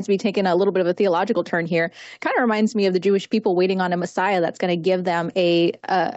me taking a little bit of a theological turn here. Kind of reminds me of the Jewish people waiting on a Messiah that's going to give them they're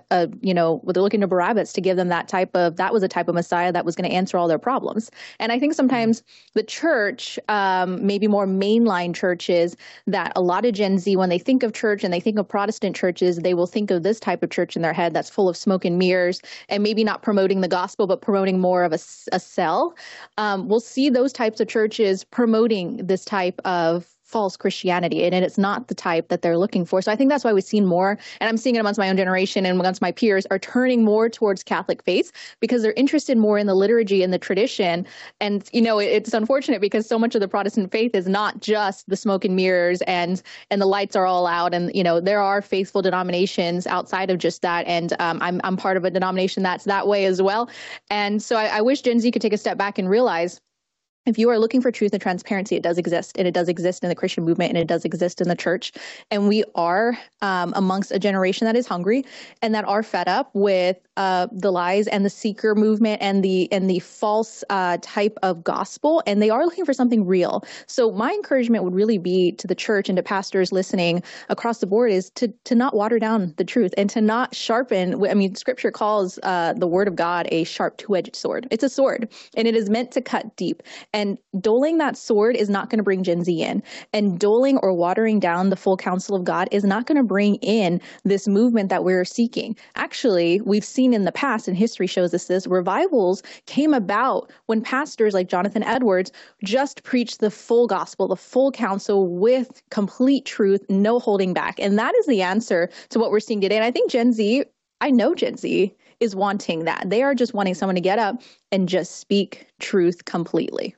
looking to Barabbas to give them that was a type of Messiah that was going to answer all their problems. And I think sometimes the church, maybe more mainline churches, that a lot of Gen Z, when they think of church and they think of Protestant churches, they will think of this type of church in their head that's full of smoke and mirrors and maybe not promoting the gospel, but promoting more of a sell. We'll see those types of churches promoting this type of false Christianity, and it's not the type that they're looking for. So I think that's why we've seen more, and I'm seeing it amongst my own generation and amongst my peers, are turning more towards Catholic faith because they're interested more in the liturgy and the tradition. And, it's unfortunate because so much of the Protestant faith is not just the smoke and mirrors and the lights are all out. And, there are faithful denominations outside of just that. And I'm part of a denomination that's that way as well. And so I wish Gen Z could take a step back and realize, if you are looking for truth and transparency, it does exist, and it does exist in the Christian movement, and it does exist in the church. And we are amongst a generation that is hungry and that are fed up with the lies and the seeker movement and the false type of gospel, and they are looking for something real. So my encouragement would really be to the church and to pastors listening across the board is to not water down the truth and to not sharpen. I mean, Scripture calls the Word of God a sharp two-edged sword. It's a sword, and it is meant to cut deep. And doling that sword is not going to bring Gen Z in. And doling or watering down the full counsel of God is not going to bring in this movement that we're seeking. Actually, we've seen in the past, and history shows us this, revivals came about when pastors like Jonathan Edwards just preached the full gospel, the full counsel with complete truth, no holding back. And that is the answer to what we're seeing today. And I think I know Gen Z is wanting that. They are just wanting someone to get up and just speak truth completely.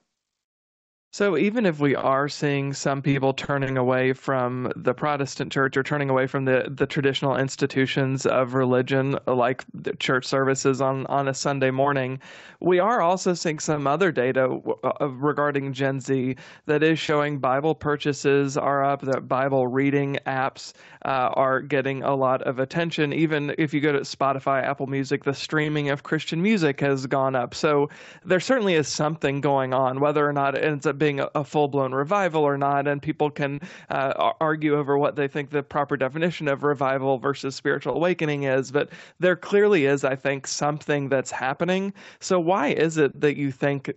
So even if we are seeing some people turning away from the Protestant church or turning away from the traditional institutions of religion, like the church services on a Sunday morning, we are also seeing some other data regarding Gen Z that is showing Bible purchases are up, that Bible reading apps are getting a lot of attention. Even if you go to Spotify, Apple Music, the streaming of Christian music has gone up. So there certainly is something going on, whether or not it ends up being a full-blown revival or not, and people can argue over what they think the proper definition of revival versus spiritual awakening is, but there clearly is, I think, something that's happening. So why is it that you think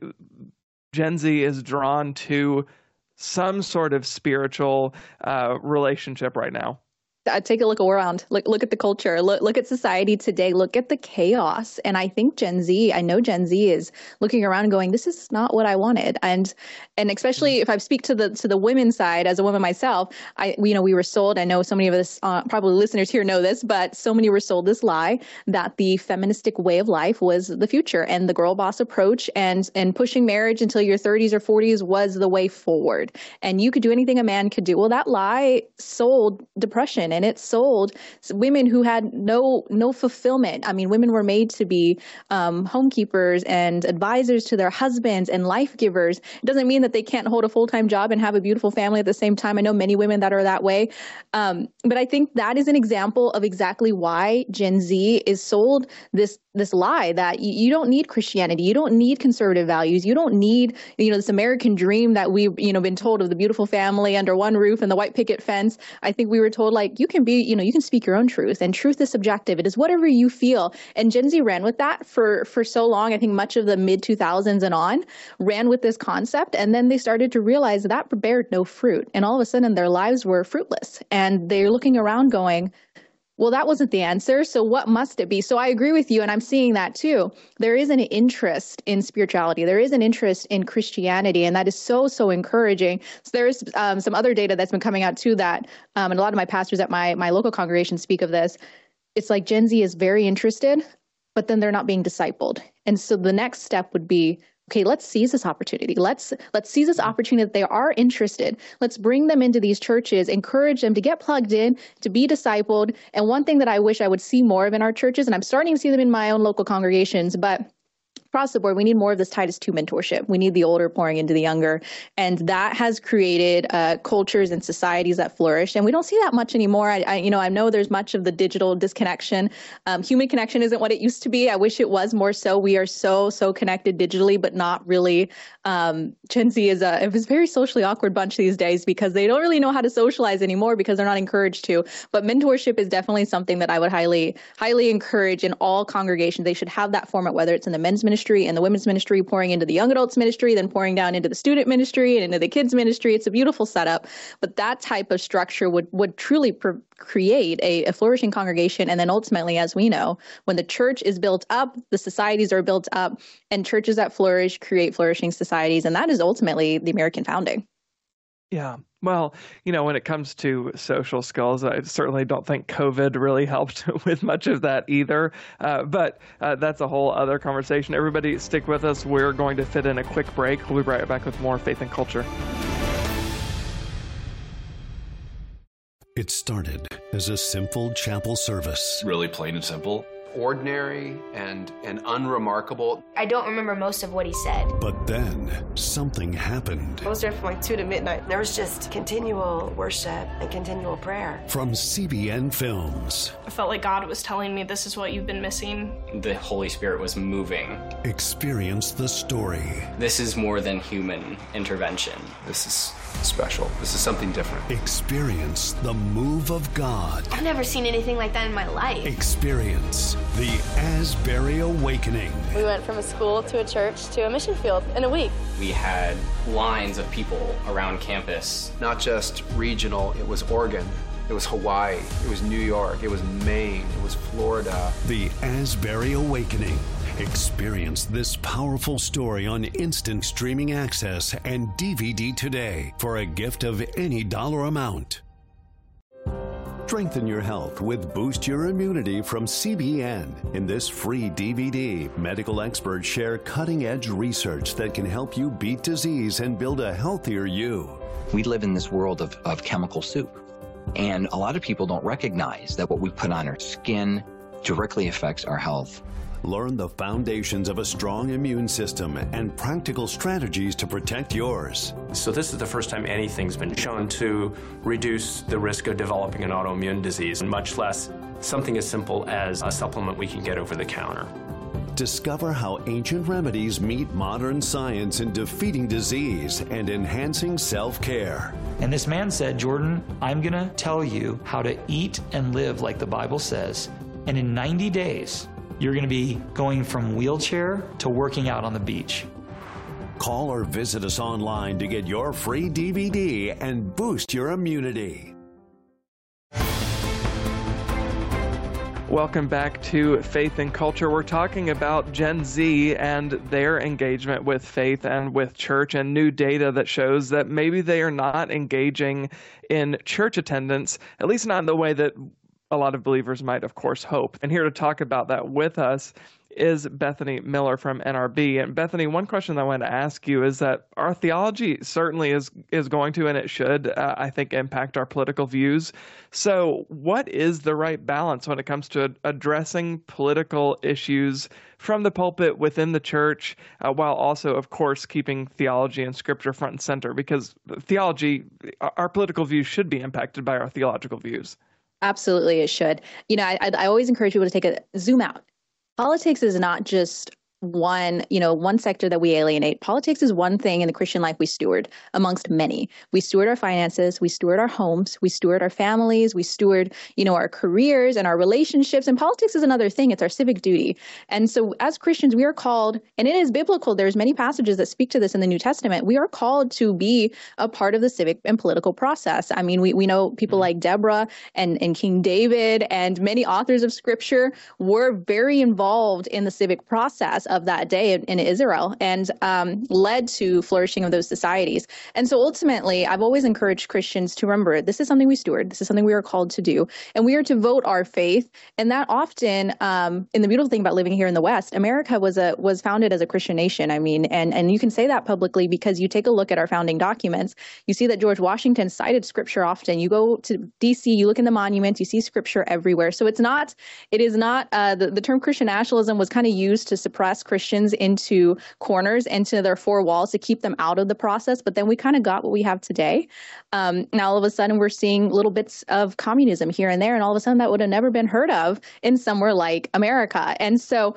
Gen Z is drawn to some sort of spiritual relationship right now? Take a look around. Look at the culture. Look at society today. Look at the chaos. And I think I know Gen Z is looking around and going, "This is not what I wanted." And especially if I speak to the women's side, as a woman myself, we were sold. I know so many of us, probably listeners here, know this, but so many were sold this lie that the feministic way of life was the future, and the girl boss approach and pushing marriage until your 30s or 40s was the way forward, and you could do anything a man could do. Well, that lie sold depression. And it sold women who had no fulfillment. I mean, women were made to be homekeepers and advisors to their husbands and life givers. It doesn't mean that they can't hold a full-time job and have a beautiful family at the same time. I know many women that are that way. But I think that is an example of exactly why Gen Z is sold this lie that you don't need Christianity. You don't need conservative values. You don't need, this American dream that we've, been told of the beautiful family under one roof and the white picket fence. I think we were told, you can speak your own truth, and truth is subjective. It is whatever you feel. And Gen Z ran with that for so long. I think much of the mid 2000s and on ran with this concept. And then they started to realize that bared no fruit. And all of a sudden their lives were fruitless. And they're looking around going, well, that wasn't the answer. So what must it be? So I agree with you. And I'm seeing that too. There is an interest in spirituality. There is an interest in Christianity. And that is so encouraging. So there is some other data that's been coming out too that, and a lot of my pastors at my local congregation speak of this. It's like Gen Z is very interested, but then they're not being discipled. And so the next step would be, okay, let's seize this opportunity. Let's seize this opportunity that they are interested. Let's bring them into these churches, encourage them to get plugged in, to be discipled. And one thing that I wish I would see more of in our churches, and I'm starting to see them in my own local congregations, but across the board, we need more of this Titus II mentorship. We need the older pouring into the younger. And that has created cultures and societies that flourish. And we don't see that much anymore. I know there's much of the digital disconnection. Human connection isn't what it used to be. I wish it was more so. We are so connected digitally, but not really. Gen Z is a very socially awkward bunch these days because they don't really know how to socialize anymore because they're not encouraged to. But mentorship is definitely something that I would highly encourage in all congregations. They should have that format, whether it's in the men's ministry and the women's ministry, pouring into the young adults ministry, then pouring down into the student ministry and into the kids ministry. It's a beautiful setup, but that type of structure would truly create a flourishing congregation. And then ultimately, as we know, when the church is built up, the societies are built up, and churches that flourish create flourishing societies. And that is ultimately the American founding. Yeah. Well, when it comes to social skills, I certainly don't think COVID really helped with much of that either. But that's a whole other conversation. Everybody stick with us. We're going to fit in a quick break. We'll be right back with more Faith and Culture. It started as a simple chapel service. Really plain and simple. Ordinary and unremarkable. I don't remember most of what he said. But then something happened. I was there from like 2 to midnight. There was just continual worship and continual prayer. From CBN Films. I felt like God was telling me this is what you've been missing. The Holy Spirit was moving. Experience the story. This is more than human intervention. This is special. This is something different. Experience the move of God. I've never seen anything like that in my life. Experience the Asbury Awakening. We went from a school to a church to a mission field in a week. We had lines of people around campus. Not just regional, it was Oregon. It was Hawaii. It was New York. It was Maine. It was Florida. The Asbury Awakening. Experience this powerful story on instant streaming access and DVD today for a gift of any dollar amount. Strengthen your health with Boost Your Immunity from CBN. In this free DVD, medical experts share cutting-edge research that can help you beat disease and build a healthier you. We live in this world of chemical soup, and a lot of people don't recognize that what we put on our skin directly affects our health. Learn the foundations of a strong immune system and practical strategies to protect yours. So this is the first time anything's been shown to reduce the risk of developing an autoimmune disease, and much less something as simple as a supplement we can get over the counter. Discover how ancient remedies meet modern science in defeating disease and enhancing self-care. And this man said, Jordan, I'm going to tell you how to eat and live like the Bible says, and in 90 days, you're going to be going from wheelchair to working out on the beach. Call or visit us online to get your free DVD and boost your immunity. Welcome back to Faith and Culture. We're talking about Gen Z and their engagement with faith and with church, and new data that shows that maybe they are not engaging in church attendance, at least not in the way that a lot of believers might, of course, hope. And here to talk about that with us is Bethany Miller from NRB. And Bethany, one question I want to ask you is that our theology certainly is going to, and it should, I think, impact our political views. So what is the right balance when it comes to addressing political issues from the pulpit within the church, while also, of course, keeping theology and scripture front and center? Because theology, our political views should be impacted by our theological views. Absolutely, it should. I always encourage people to take a zoom out. Politics is not just one sector that we alienate. Politics is one thing in the Christian life we steward amongst many. We steward our finances, we steward our homes, we steward our families, we steward, our careers and our relationships. And politics is another thing. It's our civic duty. And so as Christians, we are called, and it is biblical. There's many passages that speak to this in the New Testament. We are called to be a part of the civic and political process. I mean, we know people like Deborah and King David and many authors of scripture were very involved in the civic process of that day in Israel, and led to flourishing of those societies. And so ultimately, I've always encouraged Christians to remember this is something we steward. This is something we are called to do, and we are to vote our faith. And that often, and the beautiful thing about living here in the West, America was founded as a Christian nation. I mean, and you can say that publicly because you take a look at our founding documents. You see that George Washington cited scripture often. You go to D.C., you look in the monuments, you see scripture everywhere. So it is not the term Christian nationalism was kind of used to suppress press Christians into corners, into their four walls to keep them out of the process. But then we kind of got what we have today. Now, all of a sudden, we're seeing little bits of communism here and there. And all of a sudden, that would have never been heard of in somewhere like America. And so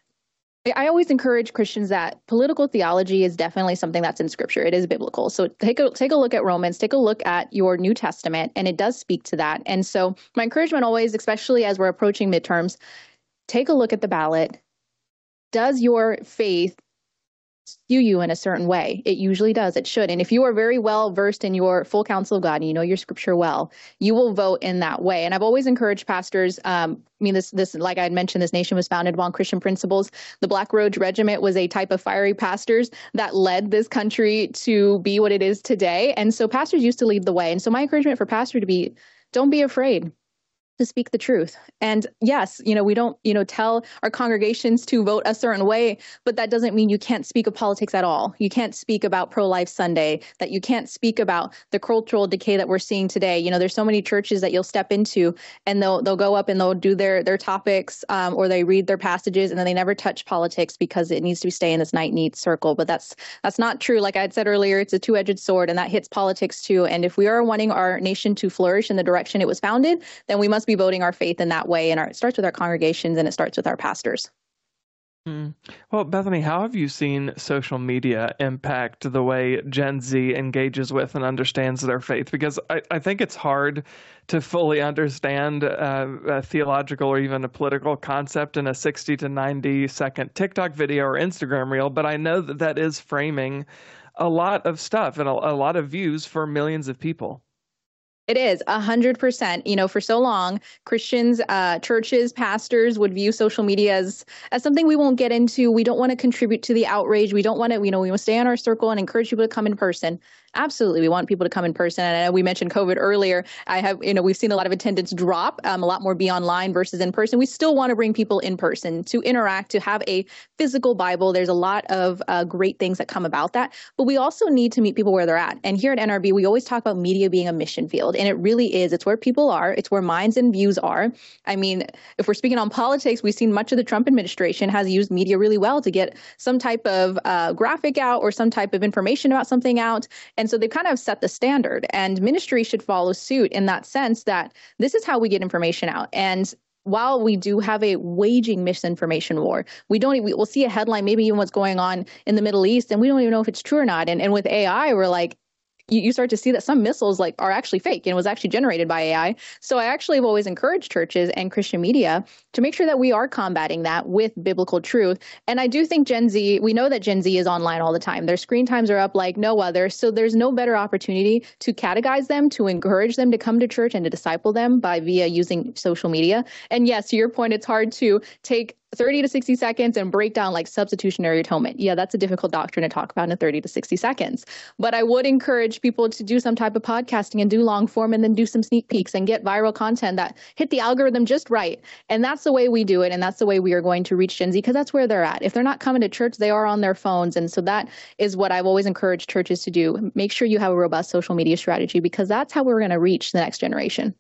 I always encourage Christians that political theology is definitely something that's in Scripture. It is biblical. So take a look at Romans, take a look at your New Testament, and it does speak to that. And so my encouragement always, especially as we're approaching midterms, take a look at the ballot. Does your faith skew you in a certain way? It usually does. It should. And if you are very well versed in your full counsel of God and you know your Scripture well, you will vote in that way. And I've always encouraged pastors. This, like I had mentioned, this nation was founded upon Christian principles. The Black Road Regiment was a type of fiery pastors that led this country to be what it is today. And so pastors used to lead the way. And so my encouragement for pastor to be, don't be afraid to speak the truth. And yes, we don't, tell our congregations to vote a certain way, but that doesn't mean you can't speak of politics at all. You can't speak about pro-life Sunday, that you can't speak about the cultural decay that we're seeing today. There's so many churches that you'll step into and they'll go up and they'll do their topics or they read their passages and then they never touch politics because it needs to stay in this night-neat circle. But that's not true. Like I had said earlier, it's a two-edged sword and that hits politics too. And if we are wanting our nation to flourish in the direction it was founded, then we must be voting our faith in that way. And it starts with our congregations and it starts with our pastors. Well, Bethany, how have you seen social media impact the way Gen Z engages with and understands their faith? Because I think it's hard to fully understand a theological or even a political concept in a 60 to 90 second TikTok video or Instagram reel, but I know that is framing a lot of stuff and a lot of views for millions of people. It is 100%. For so long, Christians, churches, pastors would view social media as something we won't get into. We don't want to contribute to the outrage. We don't want to, we want to stay in our circle and encourage people to come in person. Absolutely. We want people to come in person. And I know we mentioned COVID earlier. We've seen a lot of attendance drop, a lot more be online versus in person. We still want to bring people in person to interact, to have a physical Bible. There's a lot of great things that come about that. But we also need to meet people where they're at. And here at NRB, we always talk about media being a mission field. And it really is. It's where people are. It's where minds and views are. I mean, if we're speaking on politics, we've seen much of the Trump administration has used media really well to get some type of graphic out or some type of information about something out. And so they kind of set the standard, and ministry should follow suit in that sense that this is how we get information out. And while we do have a waging misinformation war, we'll see a headline, maybe even what's going on in the Middle East, and we don't even know if it's true or not. And with AI, we're like, you start to see that some missiles are actually fake and was actually generated by AI. So I actually have always encouraged churches and Christian media to make sure that we are combating that with biblical truth. And I do think we know that Gen Z is online all the time. Their screen times are up like no other. So there's no better opportunity to catechize them, to encourage them to come to church and to disciple them via using social media. And yes, to your point, it's hard to take 30 to 60 seconds and break down like substitutionary atonement. Yeah, that's a difficult doctrine to talk about in 30 to 60 seconds. But I would encourage people to do some type of podcasting and do long form and then do some sneak peeks and get viral content that hit the algorithm just right. And that's the way we do it. And that's the way we are going to reach Gen Z because that's where they're at. If they're not coming to church, they are on their phones. And so that is what I've always encouraged churches to do. Make sure you have a robust social media strategy because that's how we're going to reach the next generation.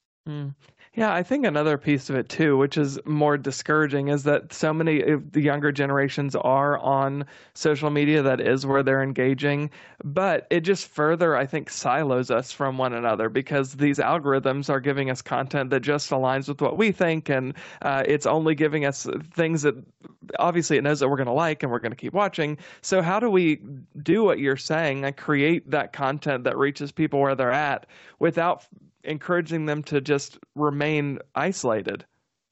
Yeah, I think another piece of it too, which is more discouraging, is that so many of the younger generations are on social media. That is where they're engaging. But it just further, I think, silos us from one another because these algorithms are giving us content that just aligns with what we think. And it's only giving us things that obviously it knows that we're going to like and we're going to keep watching. So how do we do what you're saying and create that content that reaches people where they're at without encouraging them to just remain isolated?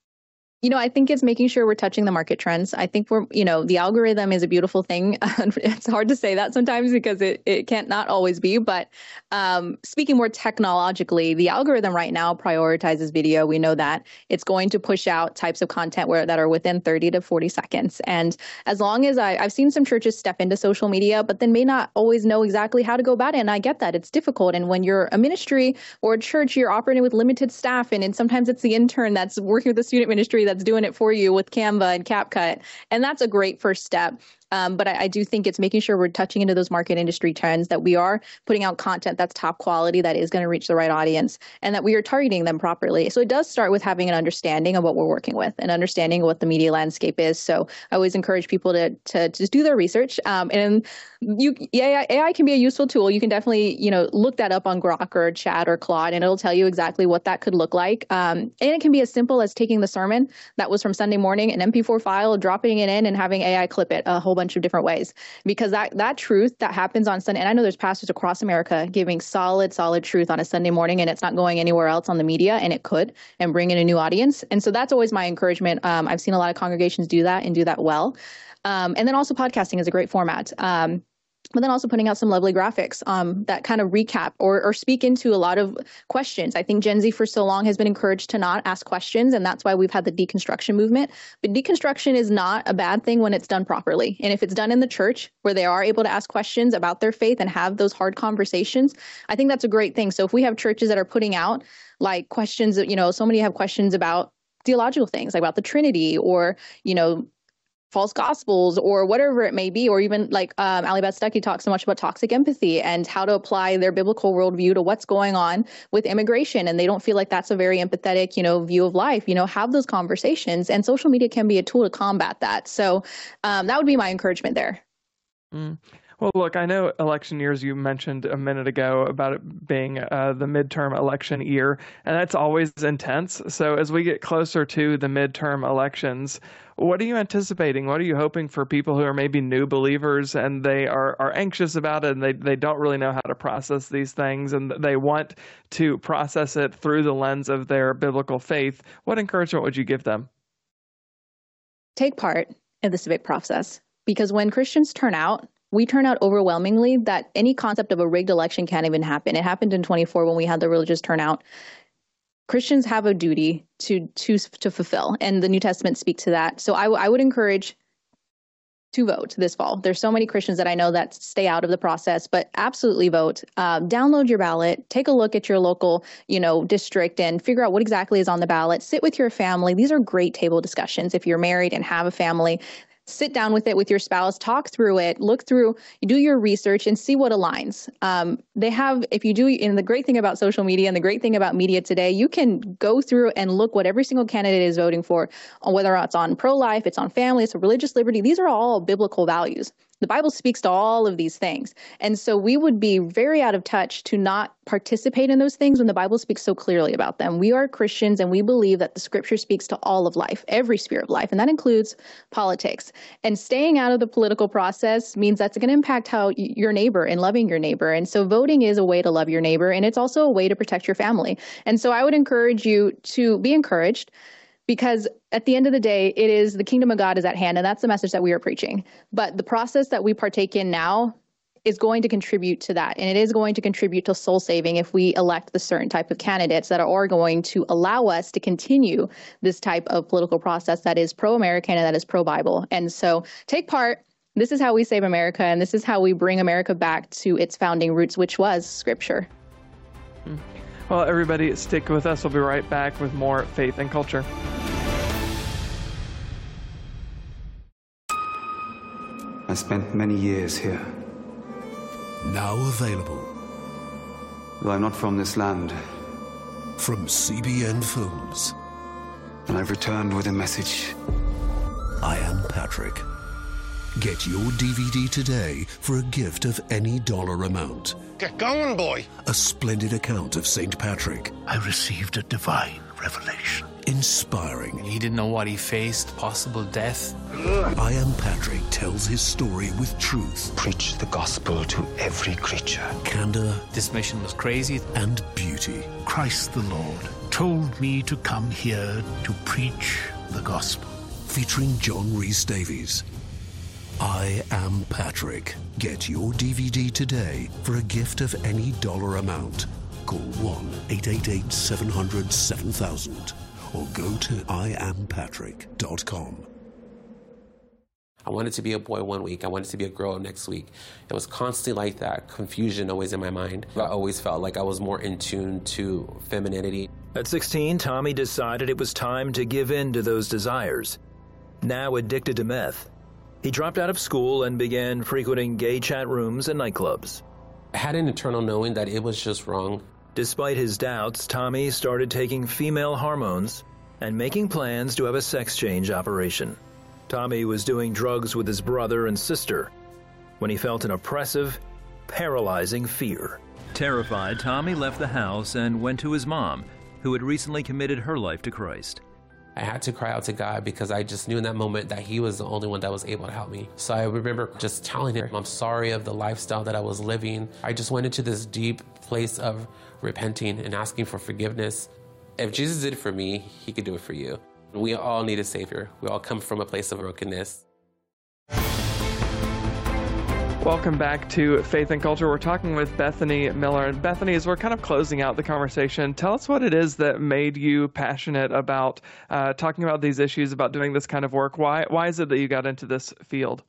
I think it's making sure we're touching the market trends. I think the algorithm is a beautiful thing. It's hard to say that sometimes because it can't not always be. But speaking more technologically, the algorithm right now prioritizes video. We know that it's going to push out types of content that are within 30 to 40 seconds. And as long as I've seen some churches step into social media, but then may not always know exactly how to go about it. And I get that it's difficult. And when you're a ministry or a church, you're operating with limited staff. And sometimes it's the intern that's working with the student ministry that's doing it for you with Canva and CapCut. And that's a great first step. But I do think it's making sure we're touching into those market industry trends, that we are putting out content that's top quality, that is going to reach the right audience, and that we are targeting them properly. So it does start with having an understanding of what we're working with and understanding what the media landscape is. So I always encourage people to just do their research. And AI can be a useful tool. You can definitely, look that up on Grok or Chat or Claude, and it'll tell you exactly what that could look like. And it can be as simple as taking the sermon that was from Sunday morning, an MP4 file, dropping it in and having AI clip it a whole bunch of different ways. Because that truth that happens on Sunday, and I know there's pastors across America giving solid truth on a Sunday morning, and it's not going anywhere else on the media, and it could, and bring in a new audience. And so that's always my encouragement. I've seen a lot of congregations do that and do that well. And then also podcasting is a great format. But then also putting out some lovely graphics that kind of recap or speak into a lot of questions. I think Gen Z for so long has been encouraged to not ask questions, and that's why we've had the deconstruction movement. But deconstruction is not a bad thing when it's done properly. And if it's done in the church where they are able to ask questions about their faith and have those hard conversations, I think that's a great thing. So if we have churches that are putting out like questions, so many have questions about theological things, like about the Trinity or, false gospels or whatever it may be, or even like Ali Beth Stuckey talks so much about toxic empathy and how to apply their biblical worldview to what's going on with immigration. And they don't feel like that's a very empathetic, view of life, have those conversations, and social media can be a tool to combat that. So that would be my encouragement there. Well, look, I know election years, you mentioned a minute ago about it being the midterm election year, and that's always intense. So as we get closer to the midterm elections, what are you anticipating? What are you hoping for people who are maybe new believers and they are anxious about it and they don't really know how to process these things and they want to process it through the lens of their biblical faith? What encouragement would you give them? Take part in the civic process, because when Christians turn out, we turn out overwhelmingly that any concept of a rigged election can't even happen. It happened in 24 when we had the religious turnout. Christians have a duty to fulfill, and the New Testament speaks to that. So I would encourage to vote this fall. There's so many Christians that I know that stay out of the process, but absolutely vote. Download your ballot, take a look at your local, district and figure out what exactly is on the ballot. Sit with your family. These are great table discussions. If you're married and have a family, sit down with it with your spouse, talk through it, look through, do your research and see what aligns. And the great thing about social media and the great thing about media today, you can go through and look what every single candidate is voting for, whether it's on pro-life, it's on family, it's on religious liberty. These are all biblical values. The Bible speaks to all of these things. And so we would be very out of touch to not participate in those things when the Bible speaks so clearly about them. We are Christians and we believe that the scripture speaks to all of life, every sphere of life, and that includes politics. And staying out of the political process means that's going to impact how your neighbor and loving your neighbor. And so voting is a way to love your neighbor, and it's also a way to protect your family. And so I would encourage you to be encouraged, because at the end of the day, it is the kingdom of God is at hand, and that's the message that we are preaching. But the process that we partake in now is going to contribute to that, and it is going to contribute to soul saving if we elect the certain type of candidates that are going to allow us to continue this type of political process that is pro-American and that is pro-Bible. And so take part. This is how we save America, and this is how we bring America back to its founding roots, which was Scripture. Well, everybody, stick with us. We'll be right back with more Faith and Culture. I spent many years here. Now available. Though I'm not from this land. From CBN Films. And I've returned with a message. I Am Patrick. Get your DVD today for a gift of any dollar amount. Get going, boy. A splendid account of St. Patrick. I received a divine revelation. Inspiring. He didn't know what he faced, possible death. I Am Patrick tells his story with truth. Preach the gospel to every creature. Candor. This mission was crazy. And beauty. Christ the Lord told me to come here to preach the gospel. Featuring John Rhys Davies. I Am Patrick. Get your DVD today for a gift of any dollar amount. Call 1-888-700-7000 or go to iampatrick.com. I wanted to be a boy one week. I wanted to be a girl next week. It was constantly like that, confusion always in my mind. I always felt like I was more in tune to femininity. At 16, Tommy decided it was time to give in to those desires. Now addicted to meth, He dropped out of school and began frequenting gay chat rooms and nightclubs. I had an internal knowing that it was just wrong. Despite his doubts, Tommy started taking female hormones and making plans to have a sex change operation. Tommy was doing drugs with his brother and sister when he felt an oppressive, paralyzing fear. Terrified, Tommy left the house and went to his mom, who had recently committed her life to Christ. I had to cry out to God because I just knew in that moment that He was the only one that was able to help me. So I remember just telling Him, I'm sorry of the lifestyle that I was living. I just went into this deep place of repenting and asking for forgiveness. If Jesus did it for me, He could do it for you. We all need a Savior. We all come from a place of brokenness. Welcome back to Faith and Culture. We're talking with Bethany Miller. And Bethany, as we're kind of closing out the conversation, tell us what it is that made you passionate about talking about these issues, about doing this kind of work. Why is it that you got into this field?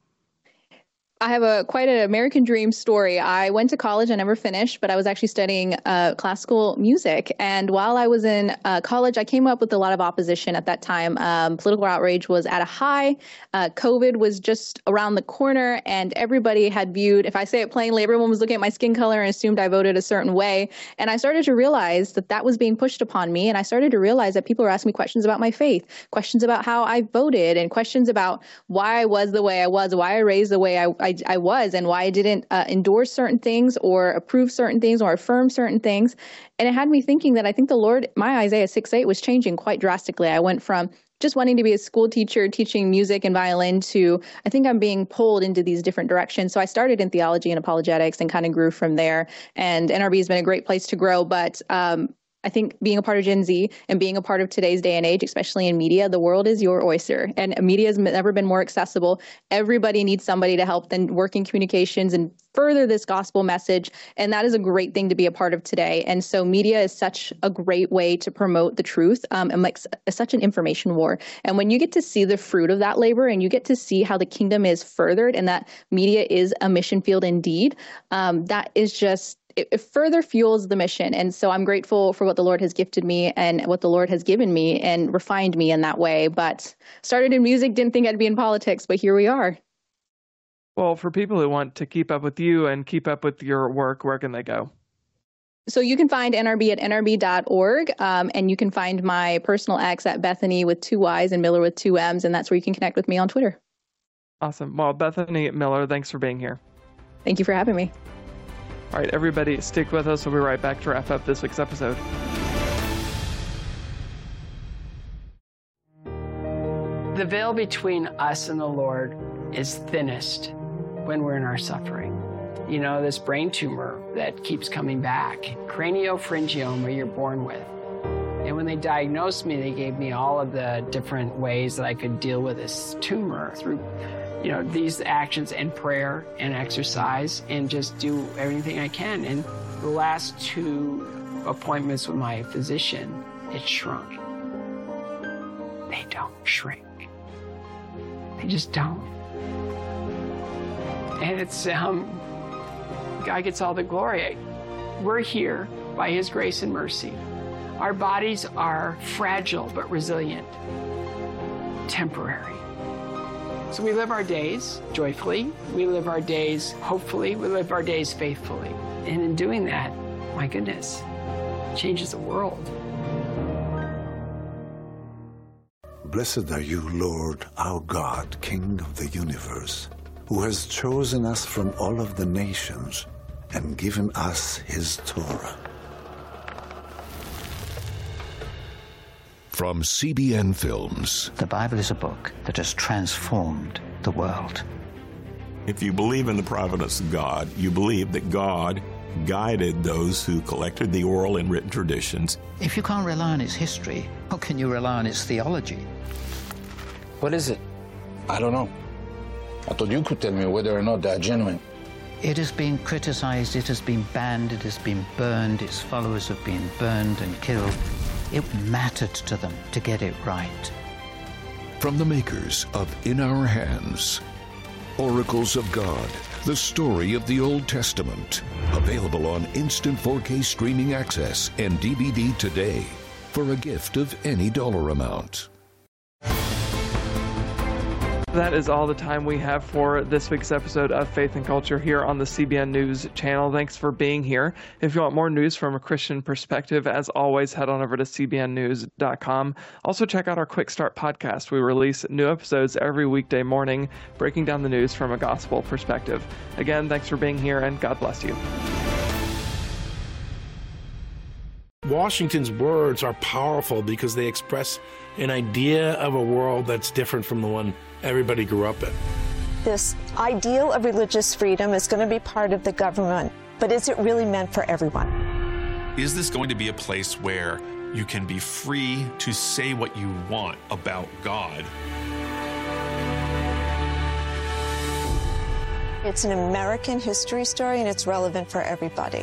I have quite an American dream story. I went to college. I never finished, but I was actually studying classical music. And while I was in college, I came up with a lot of opposition at that time. Political outrage was at a high. COVID was just around the corner, and everybody had viewed, if I say it plainly, everyone was looking at my skin color and assumed I voted a certain way. And I started to realize that that was being pushed upon me. And I started to realize that people were asking me questions about my faith, questions about how I voted, and questions about why I was the way I was, why I raised the way I was, and why I didn't endorse certain things or approve certain things or affirm certain things. And it had me thinking that I think the Lord, my Isaiah 6:8 was changing quite drastically. I went from just wanting to be a school teacher, teaching music and violin, to I think I'm being pulled into these different directions. So I started in theology and apologetics and kind of grew from there. And NRB has been a great place to grow. But I think being a part of Gen Z and being a part of today's day and age, especially in media, the world is your oyster, and media has never been more accessible. Everybody needs somebody to help them work in communications and further this gospel message. And that is a great thing to be a part of today. And so media is such a great way to promote the truth, and like such an information war. And when you get to see the fruit of that labor and you get to see how the kingdom is furthered and that media is a mission field indeed, that is just, it further fuels the mission. And so I'm grateful for what the Lord has gifted me and what the Lord has given me and refined me in that way. But started in music, didn't think I'd be in politics, but here we are. Well, for people who want to keep up with you and keep up with your work, where can they go? So you can find NRB at nrb.org, and you can find my personal X at Bethany with 2 Y's and Miller with 2 M's, and that's where you can connect with me on Twitter. Awesome. Well, Bethany Miller, thanks for being here. Thank you for having me. All right, everybody, stick with us. We'll be right back to wrap up this week's episode. The veil between us and the Lord is thinnest when we're in our suffering. You know, this brain tumor that keeps coming back, craniopharyngioma you're born with. And when they diagnosed me, they gave me all of the different ways that I could deal with this tumor through these actions and prayer and exercise and just do everything I can. And the last 2 appointments with my physician, it shrunk. They don't shrink. They just don't. And it's, God gets all the glory. We're here by His grace and mercy. Our bodies are fragile but resilient, temporary. So we live our days joyfully, we live our days hopefully, we live our days faithfully. And in doing that, my goodness, it changes the world. Blessed are you, Lord, our God, King of the universe, who has chosen us from all of the nations and given us His Torah. From CBN Films. The Bible is a book that has transformed the world. If you believe in the providence of God, you believe that God guided those who collected the oral and written traditions. If you can't rely on its history, how can you rely on its theology? What is it? I don't know. I thought you could tell me whether or not they're genuine. It has been criticized, it has been banned, it has been burned, its followers have been burned and killed. It mattered to them to get it right. From the makers of In Our Hands, Oracles of God, the story of the Old Testament. Available on instant 4K streaming access and DVD today for a gift of any dollar amount. That is all the time we have for this week's episode of Faith and Culture here on the CBN News channel. Thanks for being here. If you want more news from a Christian perspective, as always, head on over to cbnnews.com. Also, check out our Quick Start podcast. We release new episodes every weekday morning, breaking down the news from a gospel perspective. Again, thanks for being here, and God bless you. Washington's words are powerful because they express an idea of a world that's different from the one everybody grew up in. This ideal of religious freedom is going to be part of the government, but is it really meant for everyone? Is this going to be a place where you can be free to say what you want about God? It's an American history story, and it's relevant for everybody.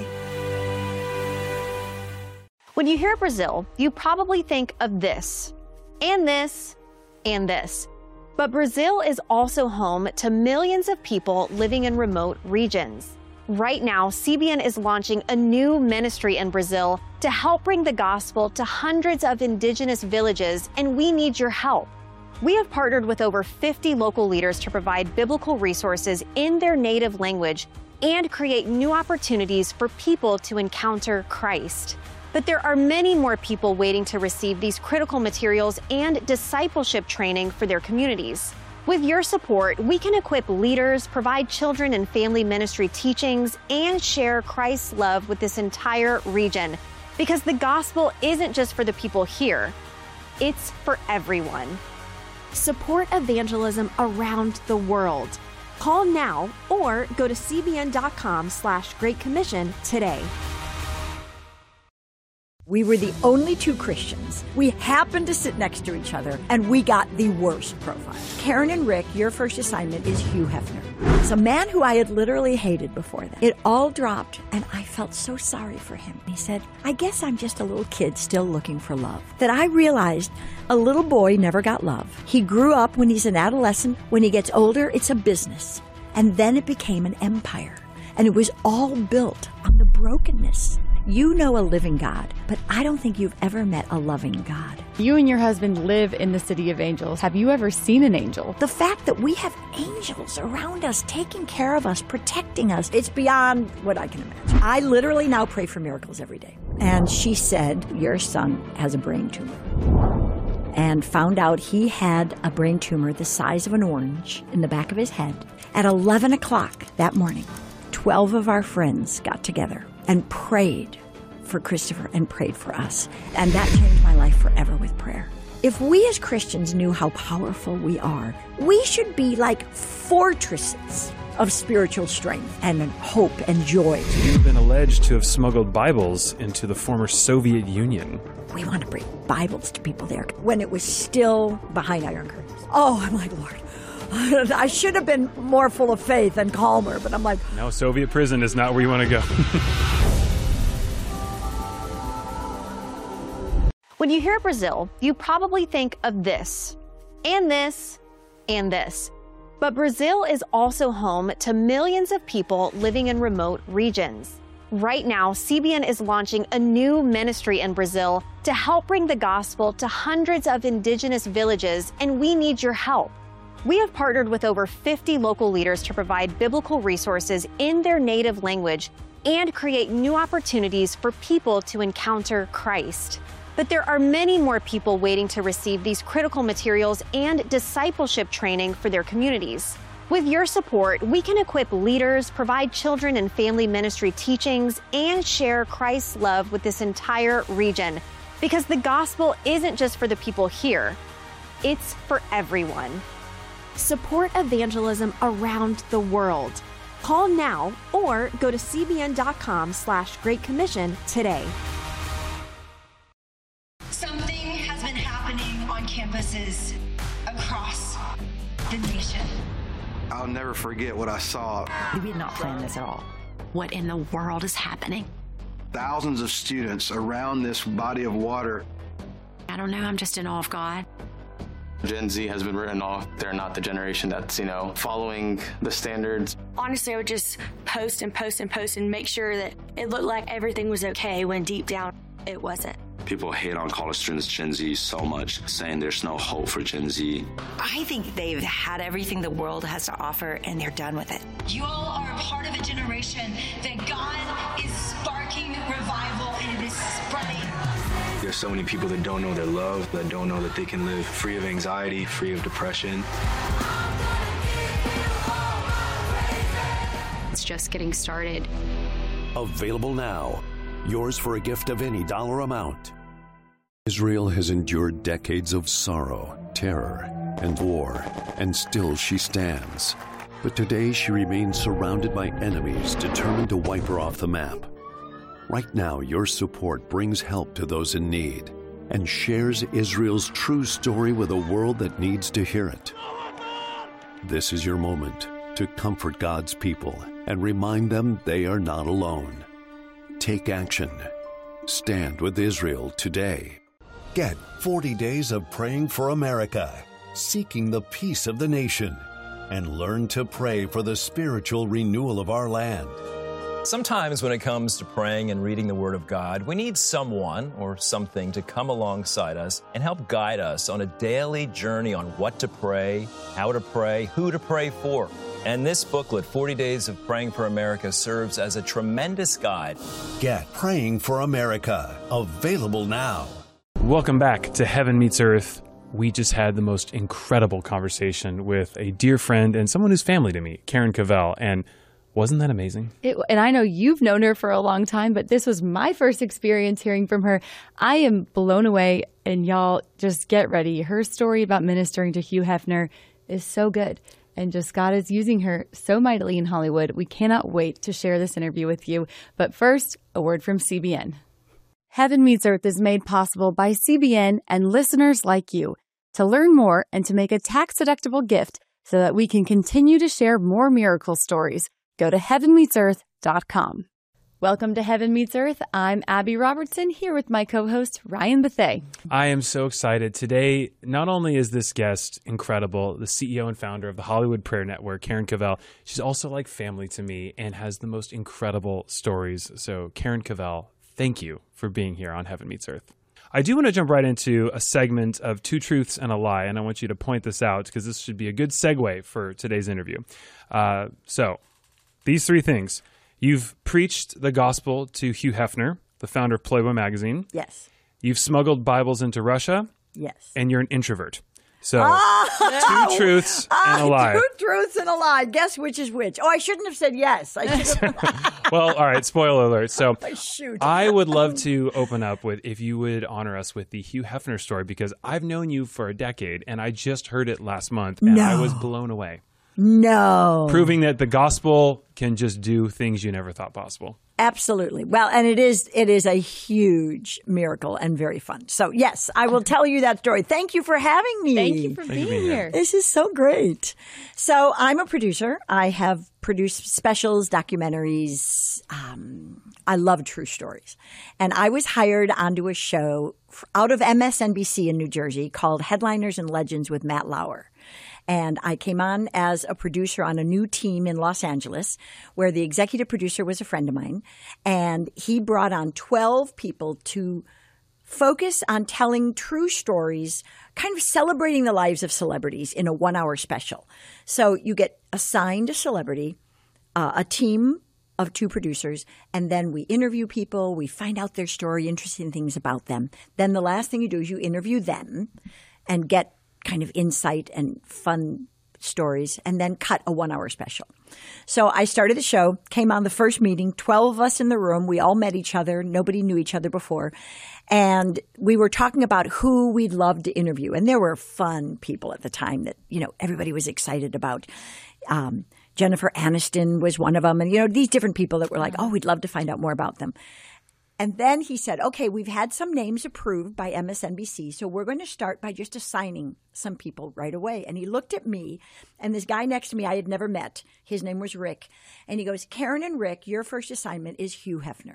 When you hear Brazil, you probably think of this, and this, and this. But Brazil is also home to millions of people living in remote regions. Right now, CBN is launching a new ministry in Brazil to help bring the gospel to hundreds of indigenous villages, and we need your help. We have partnered with over 50 local leaders to provide biblical resources in their native language and create new opportunities for people to encounter Christ. But there are many more people waiting to receive these critical materials and discipleship training for their communities. With your support, we can equip leaders, provide children and family ministry teachings, and share Christ's love with this entire region. Because the gospel isn't just for the people here, it's for everyone. Support evangelism around the world. Call now or go to cbn.com/Great Commission today. We were the only two Christians. We happened to sit next to each other, and we got the worst profile. Karen and Rick, your first assignment is Hugh Hefner. It's a man who I had literally hated before that. It all dropped, and I felt so sorry for him. He said, I guess I'm just a little kid still looking for love. That I realized a little boy never got love. He grew up when he's an adolescent. When he gets older, it's a business. And then it became an empire. And it was all built on the brokenness. You know a living God, but I don't think you've ever met a loving God. You and your husband live in the City of Angels. Have you ever seen an angel? The fact that we have angels around us, taking care of us, protecting us, it's beyond what I can imagine. I literally now pray for miracles every day. And she said, your son has a brain tumor. And found out he had a brain tumor the size of an orange in the back of his head. At 11 o'clock that morning, 12 of our friends got together and prayed for Christopher and prayed for us. And that changed my life forever with prayer. If we as Christians knew how powerful we are, we should be like fortresses of spiritual strength and hope and joy. You've been alleged to have smuggled Bibles into the former Soviet Union. We want to bring Bibles to people there when it was still behind iron curtains. Oh, I'm like, Lord, I should have been more full of faith and calmer, but I'm like... No, Soviet prison is not where you want to go. When you hear Brazil, you probably think of this, and this, and this. But Brazil is also home to millions of people living in remote regions. Right now, CBN is launching a new ministry in Brazil to help bring the gospel to hundreds of indigenous villages, and we need your help. We have partnered with over 50 local leaders to provide biblical resources in their native language and create new opportunities for people to encounter Christ. But there are many more people waiting to receive these critical materials and discipleship training for their communities. With your support, we can equip leaders, provide children and family ministry teachings, and share Christ's love with this entire region. Because the gospel isn't just for the people here, it's for everyone. Support evangelism around the world. Call now or go to cbn.com/Great Commission today. Something has been happening on campuses across the nation. I'll never forget what I saw. We did not plan this at all. What in the world is happening? Thousands of students around this body of water. I don't know, I'm just in awe of God. Gen Z has been written off. They're not the generation that's, following the standards. Honestly, I would just post and post and post and make sure that it looked like everything was okay when deep down it wasn't. People hate on college students, Gen Z, so much, saying there's no hope for Gen Z. I think they've had everything the world has to offer, and they're done with it. You all are a part of a generation that God is sparking revival, and it is spreading. There's so many people that don't know their love, that don't know that they can live free of anxiety, free of depression. It's just getting started. Available now. Yours for a gift of any dollar amount. Israel has endured decades of sorrow, terror, and war, and still she stands. But today she remains surrounded by enemies determined to wipe her off the map. Right now, your support brings help to those in need and shares Israel's true story with a world that needs to hear it. This is your moment to comfort God's people and remind them they are not alone. Take action. Stand with Israel today. Get 40 days of praying for America, seeking the peace of the nation, and learn to pray for the spiritual renewal of our land. Sometimes when it comes to praying and reading the Word of God, we need someone or something to come alongside us and help guide us on a daily journey on what to pray, how to pray, who to pray for. And this booklet, 40 Days of Praying for America, serves as a tremendous guide. Get Praying for America, available now. Welcome back to Heaven Meets Earth. We just had the most incredible conversation with a dear friend and someone who's family to me, Karen Cavell, and wasn't that amazing? And I know you've known her for a long time, but this was my first experience hearing from her. I am blown away, and y'all just get ready. Her story about ministering to Hugh Hefner is so good, and just God is using her so mightily in Hollywood. We cannot wait to share this interview with you. But first, a word from CBN. Heaven Meets Earth is made possible by CBN and listeners like you. To learn more and to make a tax-deductible gift so that we can continue to share more miracle stories, go to heavenmeetsearth.com. Welcome to Heaven Meets Earth. I'm Abby Robertson, here with my co-host, Ryan Bethea. I am so excited. Today, not only is this guest incredible, the CEO and founder of the Hollywood Prayer Network, Karen Cavell, she's also like family to me and has the most incredible stories. So, Karen Cavell, thank you for being here on Heaven Meets Earth. I do want to jump right into a segment of Two Truths and a Lie, and I want you to point this out because this should be a good segue for today's interview. So, these three things. You've preached the gospel to Hugh Hefner, the founder of Playboy magazine. Yes. You've smuggled Bibles into Russia. Yes. And you're an introvert. So, two truths and a lie. Two truths and a lie. Guess which is which. Oh, I shouldn't have said yes. I should have. Well, all right, spoiler alert. So, Shoot. I would love to open up with, if you would honor us with the Hugh Hefner story, because I've known you for a decade, and I just heard it last month, and I was blown away. No. Proving that the gospel can just do things you never thought possible. Absolutely. Well, and it is a huge miracle and very fun. So, yes, I will tell you that story. Thank you for having me. Thank you for being here. This is so great. So, I'm a producer. I have produced specials, documentaries. I love true stories. And I was hired onto a show out of MSNBC in New Jersey called Headliners and Legends with Matt Lauer. And I came on as a producer on a new team in Los Angeles where the executive producer was a friend of mine. And he brought on 12 people to focus on telling true stories, kind of celebrating the lives of celebrities in a 1-hour special. So you get assigned a celebrity, a team of 2 producers, and then we interview people. We find out their story, interesting things about them. Then the last thing you do is you interview them and get kind of insight and fun stories, and then cut a 1-hour special. So I started the show, came on the first meeting, 12 of us in the room. We all met each other. Nobody knew each other before. And we were talking about who we'd love to interview. And there were fun people at the time that, everybody was excited about. Jennifer Aniston was one of them. And, these different people that were like, oh, we'd love to find out more about them. And then he said, okay, we've had some names approved by MSNBC, so we're going to start by just assigning some people right away. And he looked at me, and this guy next to me I had never met. His name was Rick. And he goes, Karen and Rick, your first assignment is Hugh Hefner.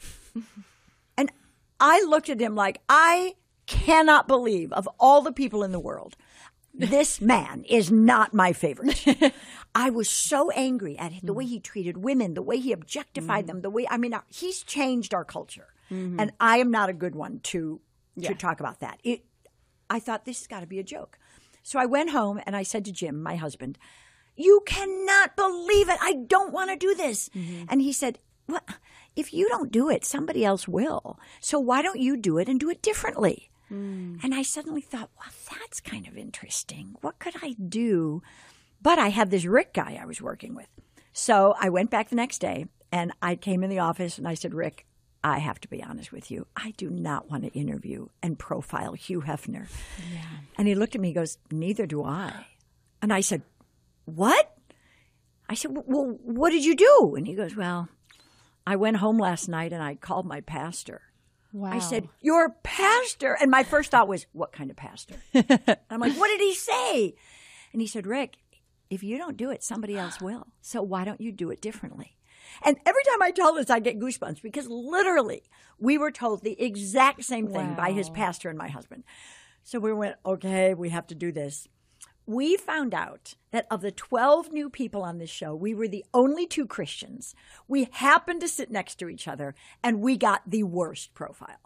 And I looked at him like, I cannot believe, of all the people in the world, this man is not my favorite. I was so angry at the way he treated women, the way he objectified them, he's changed our culture. And I am not a good one to talk about that. I thought this has got to be a joke. So I went home and I said to Jim, my husband, you cannot believe it. I don't want to do this. And he said, well, if you don't do it, somebody else will. So why don't you do it and do it differently? And I suddenly thought, well, that's kind of interesting. What could I do? But I had this Rick guy I was working with. So I went back the next day and I came in the office and I said, Rick, I have to be honest with you. I do not want to interview and profile Hugh Hefner. Yeah. And he looked at me, he goes, neither do I. And I said, what? I said, well, what did you do? And he goes, well, I went home last night and I called my pastor. Wow. I said, your pastor? And my first thought was, what kind of pastor? I'm like, what did he say? And he said, Rick, if you don't do it, somebody else will. So why don't you do it differently? And every time I tell this, I get goosebumps because literally we were told the exact same thing by his pastor and my husband. So we went, okay, we have to do this. We found out that of the 12 new people on this show, we were the only 2 Christians. We happened to sit next to each other, and we got the worst profile.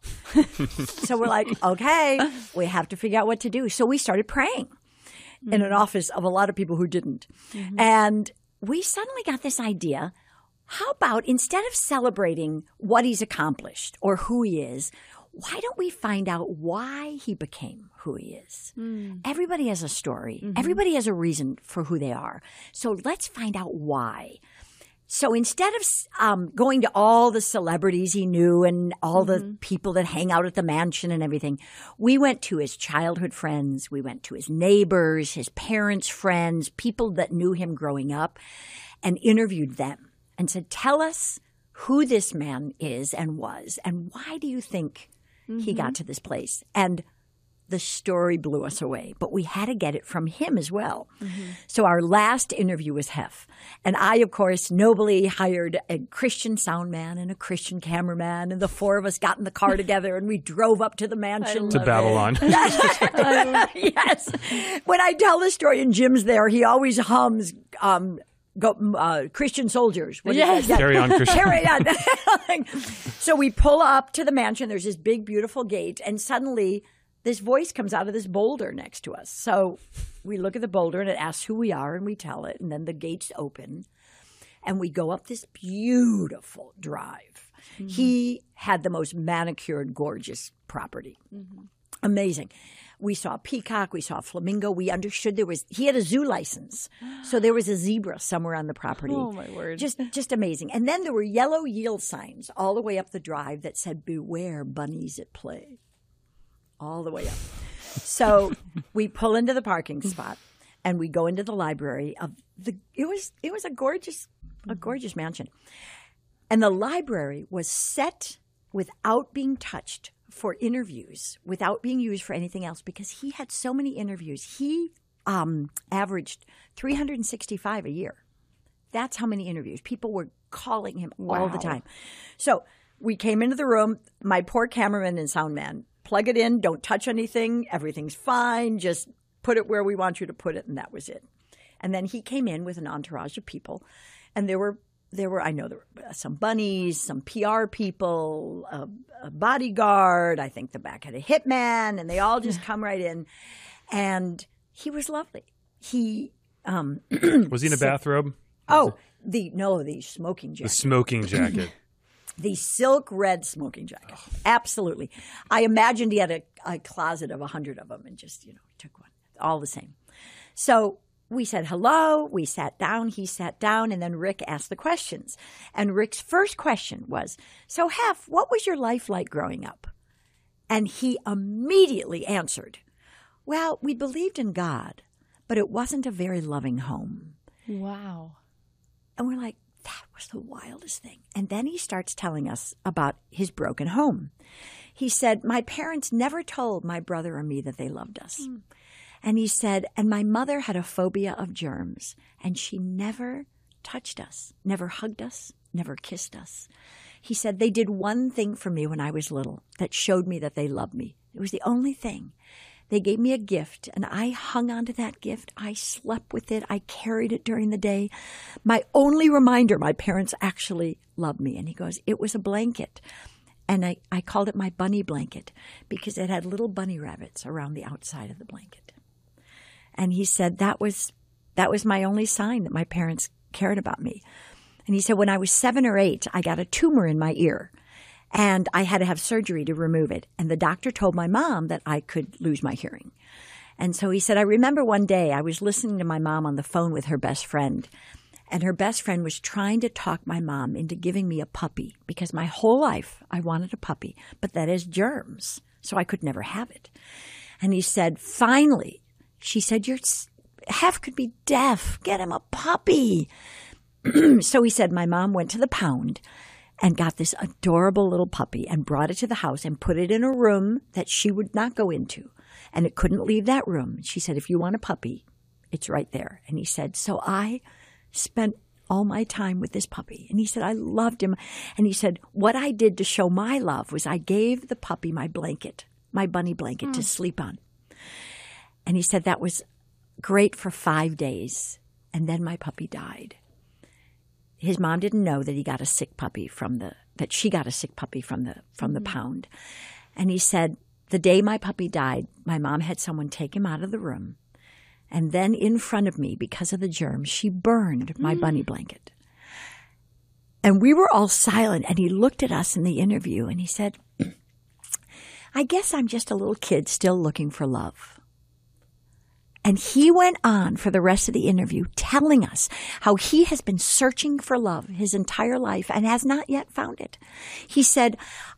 So we're like, okay, we have to figure out what to do. So we started praying in an office of a lot of people who didn't. And we suddenly got this idea. How about instead of celebrating what he's accomplished or who he is, why don't we find out why he became who he is? Everybody has a story. Everybody has a reason for who they are. So let's find out why. So instead of going to all the celebrities he knew and all the people that hang out at the mansion and everything, we went to his childhood friends. We went to his neighbors, his parents' friends, people that knew him growing up, and interviewed them and said, tell us who this man is and was, and why do you think he got to this place? And the story blew us away, but we had to get it from him as well. So our last interview was Hef. And I, of course, nobly hired a Christian sound man and a Christian cameraman, and the 4 of us got in the car together and we drove up to the mansion. To Babylon. Yes. When I tell the story and Jim's there, he always hums Christian soldiers. Yes. Carry on, Christian. Carry on. So we pull up to the mansion. There's this big, beautiful gate, and suddenly this voice comes out of this boulder next to us. So we look at the boulder, and it asks who we are, and we tell it, and then the gates open, and we go up this beautiful drive. He had the most manicured, gorgeous property. Amazing. We saw a peacock. We saw a flamingo. We understood he had a zoo license. So there was a zebra somewhere on the property. Oh, my word. Just amazing. And then there were yellow yield signs all the way up the drive that said, beware bunnies at play. All the way up. So we pull into the parking spot and we go into the library of it was a gorgeous mansion. And the library was set without being touched for interviews, without being used for anything else, because he had so many interviews. He averaged 365 a year. That's how many interviews. People were calling him all the time. So we came into the room. My poor cameraman and sound man, plug it in, don't touch anything, everything's fine, just put it where we want you to put it, and that was it. And then he came in with an entourage of people, and there were some bunnies, some PR people, a bodyguard, I think the back had a hitman, and they all just come right in. And he was lovely. He was he in a bathrobe? The smoking jacket. The smoking jacket. The silk red smoking jacket. Absolutely. I imagined he had a closet of 100 of them and just, took one. All the same. So we said hello. We sat down. He sat down. And then Rick asked the questions. And Rick's first question was, so Hef, what was your life like growing up? And he immediately answered, well, we believed in God, but it wasn't a very loving home. Wow. And we're like, that was the wildest thing. And then he starts telling us about his broken home. He said, my parents never told my brother or me that they loved us. And he said, and my mother had a phobia of germs, and she never touched us, never hugged us, never kissed us. He said, they did one thing for me when I was little that showed me that they loved me. It was the only thing. They gave me a gift, and I hung on to that gift. I slept with it. I carried it during the day. My only reminder, my parents actually loved me. And he goes, it was a blanket. And I called it my bunny blanket because it had little bunny rabbits around the outside of the blanket. And he said that was my only sign that my parents cared about me. And he said when I was 7 or 8, I got a tumor in my ear. And I had to have surgery to remove it. And the doctor told my mom that I could lose my hearing. And so he said, I remember one day I was listening to my mom on the phone with her best friend. And her best friend was trying to talk my mom into giving me a puppy because my whole life I wanted a puppy, but that has germs, so I could never have it. And he said, finally, she said, Hef could be deaf. Get him a puppy. So he said, my mom went to the pound and got this adorable little puppy and brought it to the house and put it in a room that she would not go into. And it couldn't leave that room. She said, if you want a puppy, it's right there. And he said, so I spent all my time with this puppy. And he said, I loved him. And he said, what I did to show my love was I gave the puppy my blanket, my bunny blanket to sleep on. And he said that was great for 5 days. And then my puppy died. His mom didn't know that she got a sick puppy from the pound. And he said, the day my puppy died, my mom had someone take him out of the room. And then in front of me, because of the germs, she burned my bunny blanket. And we were all silent. And he looked at us in the interview and he said, I guess I'm just a little kid still looking for love. And he went on for the rest of the interview telling us how he has been searching for love his entire life and has not yet found it. He said,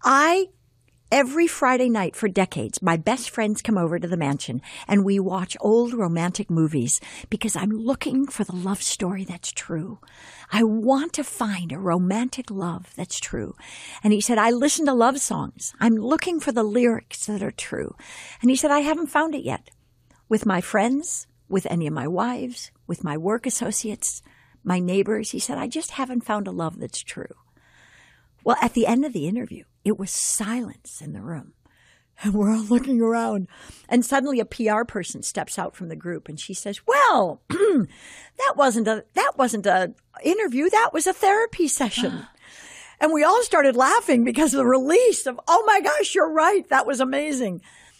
every Friday night for decades, my best friends come over to the mansion and we watch old romantic movies because I'm looking for the love story that's true. I want to find a romantic love that's true. And he said, I listen to love songs. I'm looking for the lyrics that are true. And he said, I haven't found it yet. With my friends, with any of my wives, with my work associates, my neighbors, he said, I just haven't found a love that's true. Well, at the end of the interview, it was silence in the room. And we're all looking around. And suddenly a PR person steps out from the group and she says, well, that wasn't a interview. That was a therapy session. And we all started laughing because of the release of, oh my gosh, you're right. That was amazing.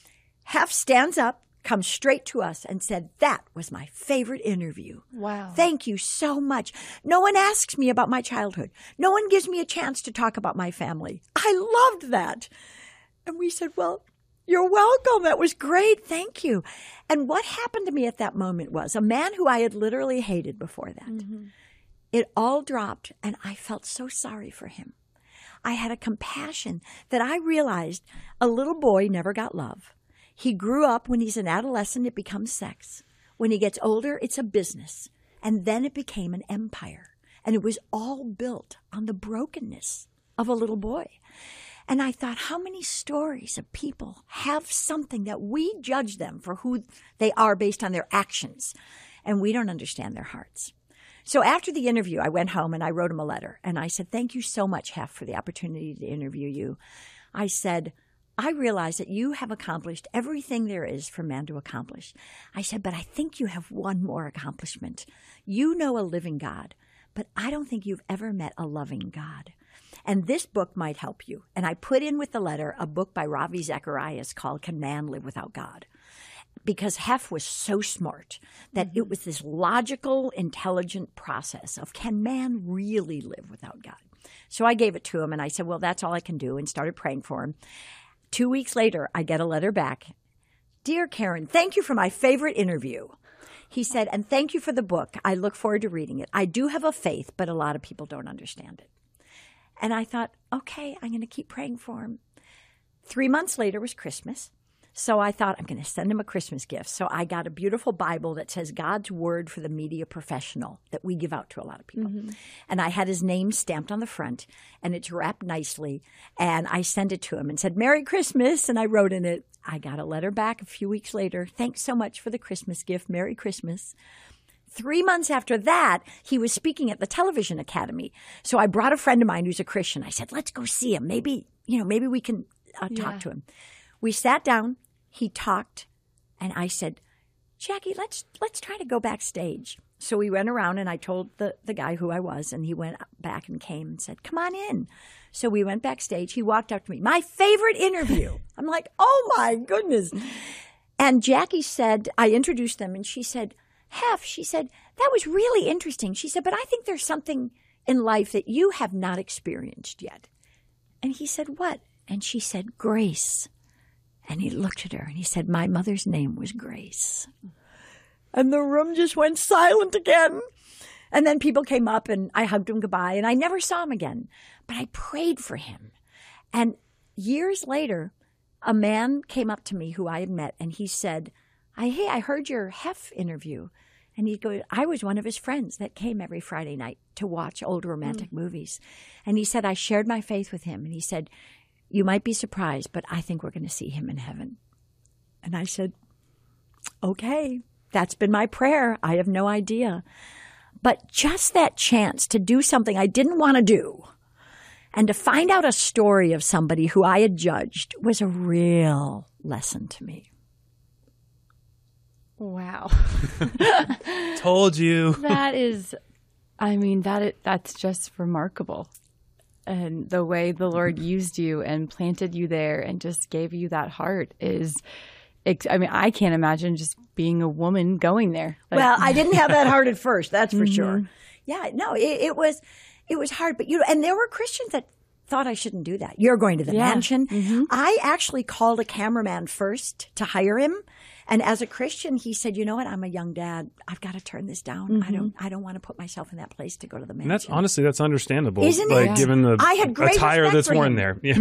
Hef stands up, comes straight to us and said, that was my favorite interview. Wow. Thank you so much. No one asks me about my childhood. No one gives me a chance to talk about my family. I loved that. And we said, well, you're welcome. That was great. Thank you. And what happened to me at that moment was a man who I had literally hated before that. Mm-hmm. It all dropped and I felt so sorry for him. I had a compassion that I realized a little boy never got love. He grew up. When he's an adolescent, it becomes sex. When he gets older, it's a business. And then it became an empire. And it was all built on the brokenness of a little boy. And I thought, how many stories of people have something that we judge them for who they are based on their actions, and we don't understand their hearts. So after the interview, I went home and I wrote him a letter. And I said, thank you so much, Hef, for the opportunity to interview you. I said, I realize that you have accomplished everything there is for man to accomplish. I said, but I think you have one more accomplishment. You know a living God, but I don't think you've ever met a loving God. And this book might help you. And I put in with the letter a book by Ravi Zacharias called Can Man Live Without God? Because Hef was so smart that it was this logical, intelligent process of can man really live without God? So I gave it to him and I said, well, that's all I can do, and started praying for him. 2 weeks later, I get a letter back. Dear Karen, thank you for my favorite interview. He said, and thank you for the book. I look forward to reading it. I do have a faith, but a lot of people don't understand it. And I thought, okay, I'm going to keep praying for him. 3 months later was Christmas. So I thought, I'm going to send him a Christmas gift. So I got a beautiful Bible that says God's Word for the Media Professional that we give out to a lot of people. Mm-hmm. And I had his name stamped on the front, and it's wrapped nicely. And I sent it to him and said, Merry Christmas. And I wrote in it, I got a letter back a few weeks later. Thanks so much for the Christmas gift. Merry Christmas. 3 months after that, he was speaking at the Television Academy. So I brought a friend of mine who's a Christian. I said, let's go see him. Maybe we can talk to him. We sat down. He talked, and I said, Jackie, let's try to go backstage. So we went around, and I told the guy who I was, and he went back and came and said, come on in. So we went backstage. He walked up to me. My favorite interview. I'm like, oh, my goodness. And Jackie said, I introduced them, and she said, Hef, she said, that was really interesting. She said, but I think there's something in life that you have not experienced yet. And he said, what? And she said, grace. And he looked at her, and he said, my mother's name was Grace. And the room just went silent again. And then people came up, and I hugged him goodbye, and I never saw him again. But I prayed for him. And years later, a man came up to me who I had met, and he said, hey, I heard your Hef interview. And he'd go, I was one of his friends that came every Friday night to watch old romantic movies. And he said, I shared my faith with him. And he said, you might be surprised, but I think we're going to see him in heaven. And I said, okay, that's been my prayer. I have no idea. But just that chance to do something I didn't want to do and to find out a story of somebody who I had judged was a real lesson to me. Wow. Told you. That is, I mean, that's just remarkable. And the way the Lord used you and planted you there and just gave you that heart is, I mean, I can't imagine just being a woman going there. Like, well, I didn't have that heart at first, that's for sure. Yeah, no, it was hard. But, and there were Christians that thought I shouldn't do that. You're going to the mansion. I actually called a cameraman first to hire him. And as a Christian, he said, you know what? I'm a young dad. I've got to turn this down. I don't want to put myself in that place to go to the mansion. And that's understandable. Isn't it? Like, given the I had great attire that's for worn him. there. Yeah.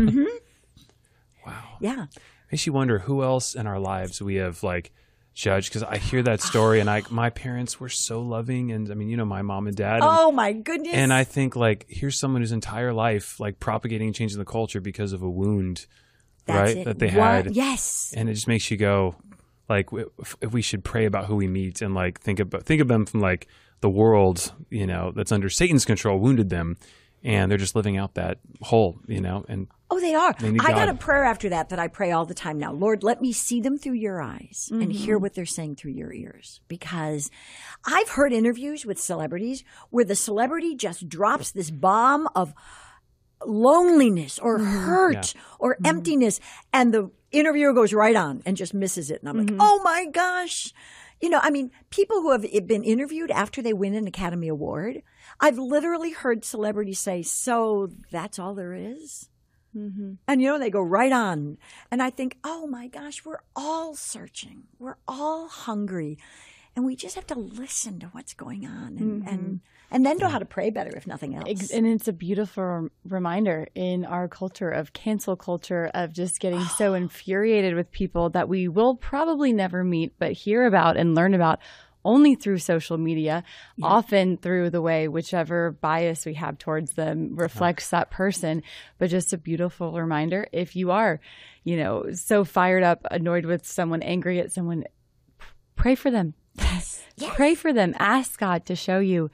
Wow. Yeah. Makes you wonder who else in our lives we have like judged, because I hear that story and my parents were so loving, and I mean, you know, my mom and dad. Oh my goodness. And I think like here's someone whose entire life like propagating and changing the culture because of a wound, that they had. Yes. And it just makes you go, like, if we should pray about who we meet and like think of them from like the world, you know, that's under Satan's control, wounded them, and they're just living out that whole, you know, and oh, they are. I got God. a prayer after that I pray all the time now. Lord, let me see them through your eyes and hear what they're saying through your ears. Because I've heard interviews with celebrities where the celebrity just drops this bomb of loneliness or hurt or emptiness, and the interviewer goes right on and just misses it. And I'm like, oh my gosh. You know, I mean, people who have been interviewed after they win an Academy Award, I've literally heard celebrities say, so that's all there is? And, you know, they go right on. And I think, oh my gosh, we're all searching. We're all hungry. And we just have to listen to what's going on and then know how to pray better, if nothing else. And it's a beautiful reminder in our culture of cancel culture, of just getting so infuriated with people that we will probably never meet, but hear about and learn about only through social media, often through the way whichever bias we have towards them reflects that person. But just a beautiful reminder, if you are, you know, so fired up, annoyed with someone, angry at someone, pray for them. Yes. Pray for them. Ask God to show you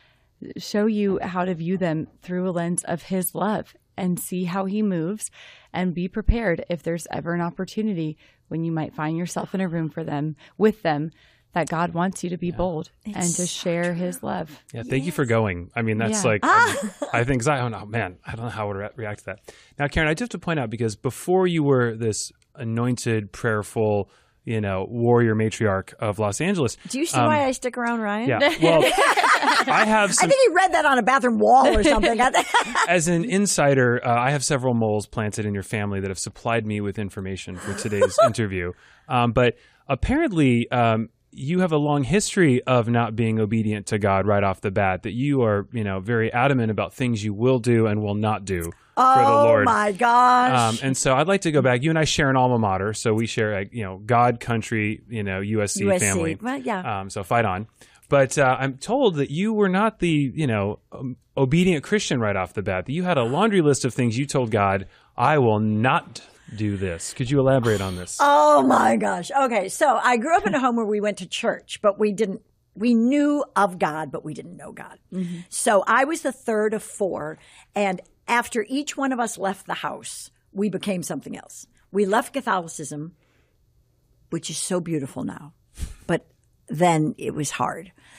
how to view them through a lens of his love and see how he moves, and be prepared if there's ever an opportunity when you might find yourself in a room with them, that God wants you to be bold and to share his love. Yeah, thank you for going. I mean, that's like, I think, I don't know, man, I don't know how I would react to that. Now, Karen, I just have to point out, because before you were this anointed, prayerful, you know, warrior matriarch of Los Angeles. Do you see why I stick around, Ryan? Yeah. Well, I think he read that on a bathroom wall or something. As an insider, I have several moles planted in your family that have supplied me with information for today's interview. But apparently, you have a long history of not being obedient to God right off the bat, that you are, you know, very adamant about things you will do and will not do. For the Lord. Oh my gosh. And so I'd like to go back. You and I share an alma mater. So we share, you know, God, country, you know, USC family. Well, yeah. So fight on. But I'm told that you were not the, you know, obedient Christian right off the bat. That you had a laundry list of things you told God, I will not do this. Could you elaborate on this? Oh my gosh. Okay. So I grew up in a home where we went to church, but we knew of God, but we didn't know God. So I was the third of four. And after each one of us left the house, we became something else. We left Catholicism, which is so beautiful now, but then it was hard.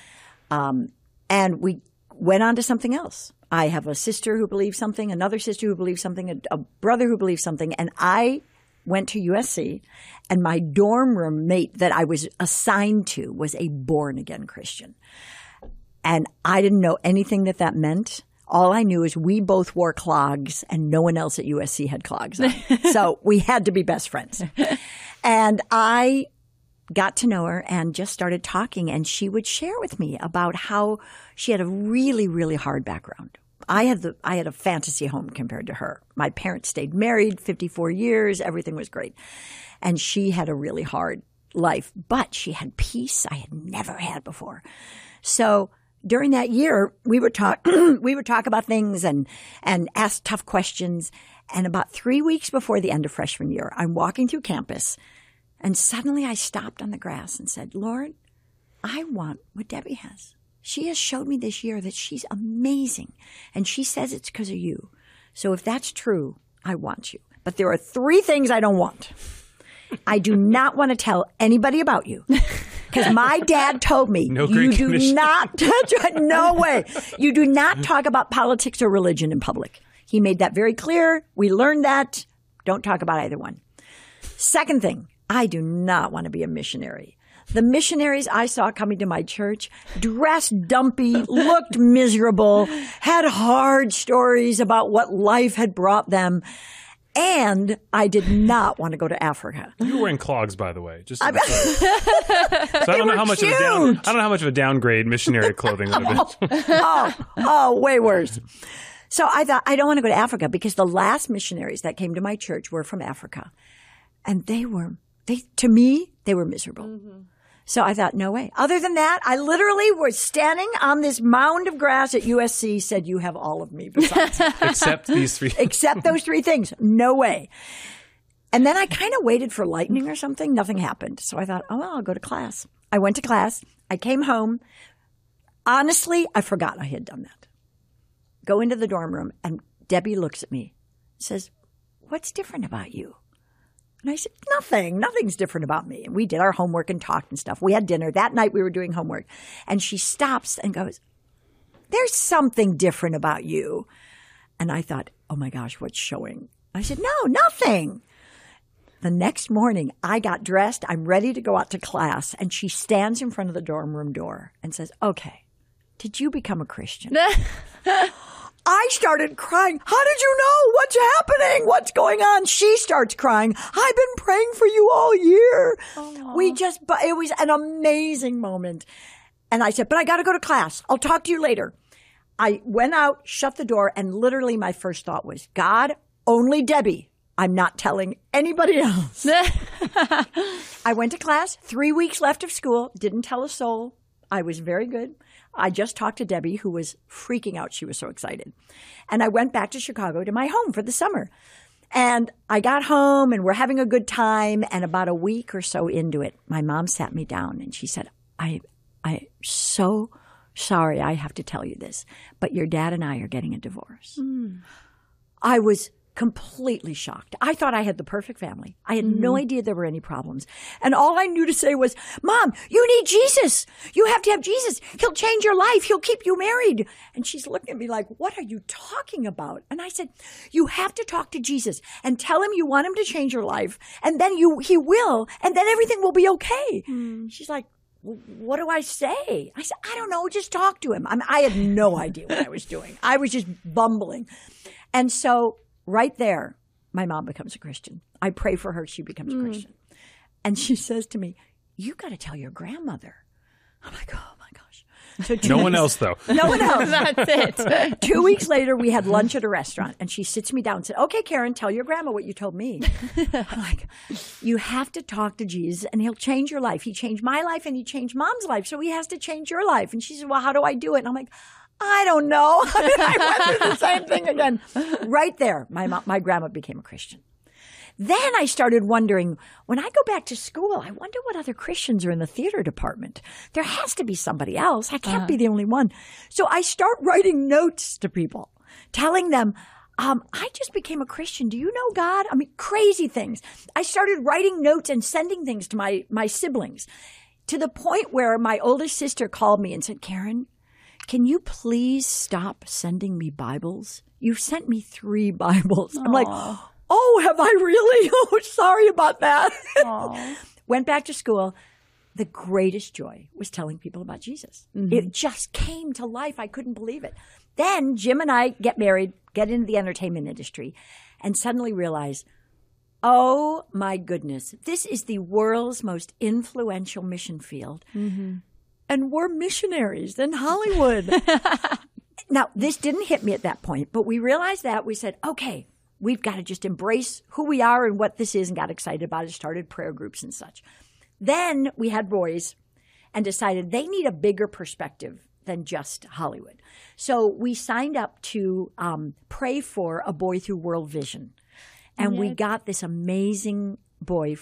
And we went on to something else. I have a sister who believes something, another sister who believes something, a brother who believes something. And I went to USC, and my dorm room mate that I was assigned to was a born-again Christian. And I didn't know anything that meant. All I knew is we both wore clogs, and no one else at USC had clogs on. So we had to be best friends. And I got to know her and just started talking, and she would share with me about how she had a really, really hard background. I had a fantasy home compared to her. My parents stayed married 54 years. Everything was great. And she had a really hard life, but she had peace I had never had before. So during that year, we would talk about things and ask tough questions. And about 3 weeks before the end of freshman year, I'm walking through campus, and suddenly I stopped on the grass and said, Lord, I want what Debbie has. She has showed me this year that she's amazing, and she says it's because of you. So if that's true, I want you. But there are 3 things I don't want. I do not want to tell anybody about you, because my dad told me you do not touch it. No way. You do not talk about politics or religion in public. He made that very clear. We learned that. Don't talk about either one. Second thing, I do not want to be a missionary. The missionaries I saw coming to my church dressed dumpy, looked miserable, had hard stories about what life had brought them. And I did not want to go to Africa. You were wearing clogs, by the way. Just so I don't know how much of a downgrade missionary clothing would have been. Oh, way worse. So I thought, I don't want to go to Africa, because the last missionaries that came to my church were from Africa. And to me, they were miserable. Mm-hmm. So I thought, no way. Other than that, I literally was standing on this mound of grass at USC, said, you have all of me besides. Except these 3. Except those 3 things. No way. And then I kind of waited for lightning or something. Nothing happened. So I thought, oh, well, I'll go to class. I went to class. I came home. Honestly, I forgot I had done that. Go into the dorm room, and Debbie looks at me and says, what's different about you? And I said, nothing. Nothing's different about me. And we did our homework and talked and stuff. We had dinner. That night we were doing homework. And she stops and goes, there's something different about you. And I thought, oh my gosh, what's showing? I said, no, nothing. The next morning, I got dressed. I'm ready to go out to class. And she stands in front of the dorm room door and says, okay, did you become a Christian? I started crying. How did you know? What's happening? What's going on? She starts crying. I've been praying for you all year. But it was an amazing moment. And I said, but I got to go to class. I'll talk to you later. I went out, shut the door, and literally my first thought was, God, only Debbie. I'm not telling anybody else. I went to class, 3 weeks left of school, didn't tell a soul. I was very good. I just talked to Debbie, who was freaking out. She was so excited. And I went back to Chicago to my home for the summer. And I got home, and we're having a good time. And about a week or so into it, my mom sat me down and she said, I'm so sorry I have to tell you this, but your dad and I are getting a divorce. Mm. I was completely shocked. I thought I had the perfect family. I had no idea there were any problems. And all I knew to say was, Mom, you need Jesus. You have to have Jesus. He'll change your life. He'll keep you married. And she's looking at me like, what are you talking about? And I said, you have to talk to Jesus and tell him you want him to change your life. And then he will. And then everything will be okay. Mm. She's like, what do I say? I said, I don't know. Just talk to him. I had no idea what I was doing. I was just bumbling. And so right there, my mom becomes a Christian. I pray for her. She becomes a Christian. And she says to me, you got to tell your grandmother. I'm like, oh my gosh. So no one else, though. No one else. That's it. 2 weeks later, we had lunch at a restaurant, and she sits me down and said, okay, Karen, tell your grandma what you told me. I'm like, you have to talk to Jesus, and he'll change your life. He changed my life, and he changed Mom's life, so he has to change your life. And she said, well, how do I do it? And I'm like, I don't know. I went through the same thing again. Right there, my grandma became a Christian. Then I started wondering, when I go back to school, I wonder what other Christians are in the theater department. There has to be somebody else. I can't be the only one. So I start writing notes to people, telling them, I just became a Christian. Do you know God? I mean, crazy things. I started writing notes and sending things to my siblings. to the point where my oldest sister called me and said, Karen, can you please stop sending me Bibles? You've sent me 3 Bibles. I'm like, oh, have I really? Oh, sorry about that. Went back to school. The greatest joy was telling people about Jesus. Mm-hmm. It just came to life. I couldn't believe it. Then Jim and I get married, get into the entertainment industry, and suddenly realize, oh my goodness, this is the world's most influential mission field. Mm-hmm. And we're missionaries in Hollywood. Now, this didn't hit me at that point, but we realized that. We said, okay, we've got to just embrace who we are and what this is, and got excited about it, started prayer groups and such. Then we had boys and decided they need a bigger perspective than just Hollywood. So we signed up to pray for a boy through World Vision. And we got this amazing boy